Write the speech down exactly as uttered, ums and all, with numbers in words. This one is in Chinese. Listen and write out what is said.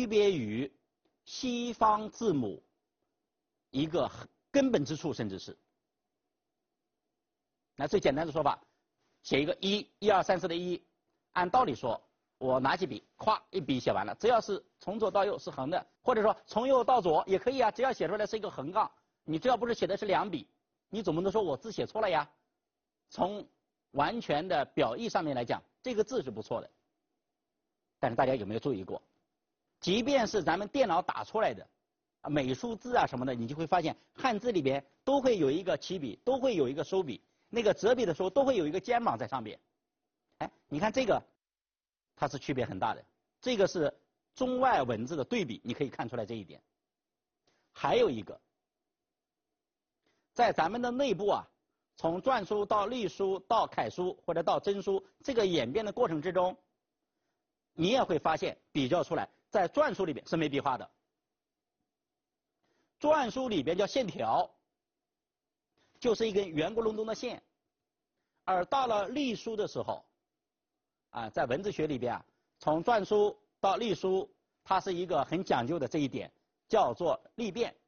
区别于西方字母一个根本之处，甚至是。那最简单的说法，写一个一，一二三四的一，按道理说，我拿起笔，咵一笔写完了，只要是从左到右是横的，或者说从右到左也可以啊，只要写出来是一个横杠，你只要不是写的是两笔，你总不能说我字写错了呀。从完全的表意上面来讲，这个字是不错的。但是大家有没有注意过，即便是咱们电脑打出来的美术字啊什么的，你就会发现汉字里边都会有一个起笔，都会有一个收笔，那个折笔的时候都会有一个肩膀在上边。哎，你看这个，它是区别很大的。这个是中外文字的对比，你可以看出来这一点。还有一个，在咱们的内部啊，从篆书到隶书到楷书或者到真书这个演变的过程之中，你也会发现比较出来，在篆书里边是没笔画的。篆书里边叫线条，就是一根圆咕隆咚的线，而到了隶书的时候，啊，在文字学里边啊，从篆书到隶书，它是一个很讲究的这一点，叫做隶变。